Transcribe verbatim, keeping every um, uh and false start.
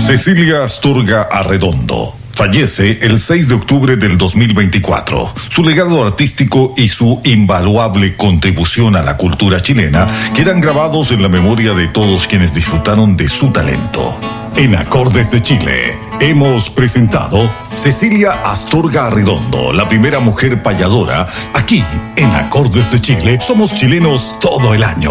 Cecilia Astorga Arredondo fallece el seis de octubre del dos mil veinticuatro. Su legado artístico y su invaluable contribución a la cultura chilena quedan grabados en la memoria de todos quienes disfrutaron de su talento. En Acordes de Chile hemos presentado Cecilia Astorga Arredondo, la primera mujer payadora. Aquí, en Acordes de Chile, somos chilenos todo el año.